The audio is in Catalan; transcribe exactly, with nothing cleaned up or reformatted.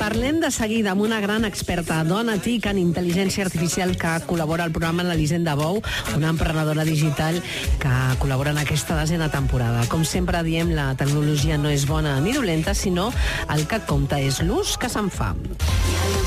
Parlem de seguida amb una gran experta, dona TIC en intel·ligència artificial que col·labora al programa l'Elisenda Bou, una emprenedora digital que col·labora en aquesta desena temporada. Com sempre diem, la tecnologia no és bona ni dolenta, sinó el que compta és l'ús que se'n fa.